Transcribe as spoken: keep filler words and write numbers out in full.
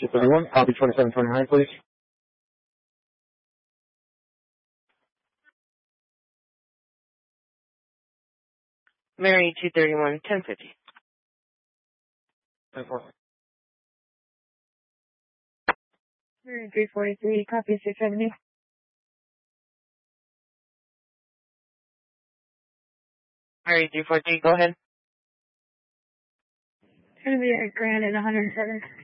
two thirty-one, copy twenty-seven twenty-nine, please. Mary two thirty-one, ten fifty. ten four. Mary three forty-three, copy six seventy. Mary three forty-three, go ahead. It's going to be at Grand at one hundred seven.